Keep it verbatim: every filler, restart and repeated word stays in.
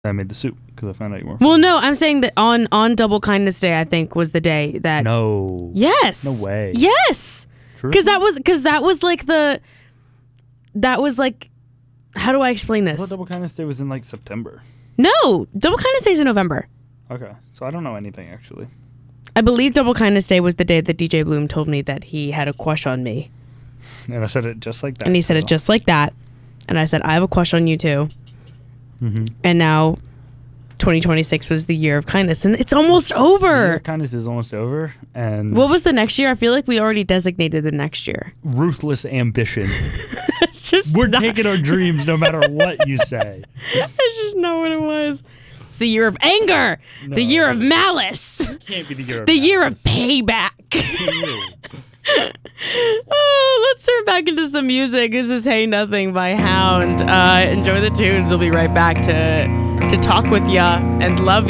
I made the soup because I found out you weren't. Well, no, I'm saying that on, on Double Kindness Day, I think, was the day that... No. Yes. No way. Yes. Because that was, because that was like the... That was like... How do I explain I this? thought Double Kindness Day was in like September. No. Double Kindness Day is in November. Okay. So I don't know anything, actually. I believe Double Kindness Day was the day that D J Bloom told me that he had a crush on me. And I said it just like that. And he said so. it just like that. And I said, I have a crush on you too. Mm-hmm. And now twenty twenty-six was the year of kindness. And it's almost The over. year of kindness is almost over. And What was the next year? I feel like we already designated the next year. ruthless ambition. It's just We're not, taking our dreams no matter what you say. It's just not what it was. It's the year of anger. No. The year of malice. Can't be the year of The year of malice. payback. Oh, let's turn back into some music. This is Hey Nothing by Hound. Uh, enjoy the tunes. We'll be right back to to talk with ya and love ya.